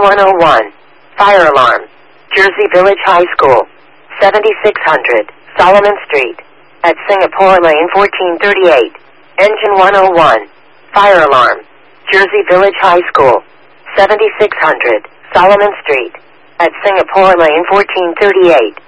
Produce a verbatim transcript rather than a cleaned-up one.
one oh one. Fire alarm. Jersey Village High School. seventy-six hundred. Solomon Street. At Singapore Lane fourteen thirty-eight. Engine one oh one. Fire alarm. Jersey Village High School. seventy-six hundred. Solomon Street. At Singapore Lane fourteen thirty-eight.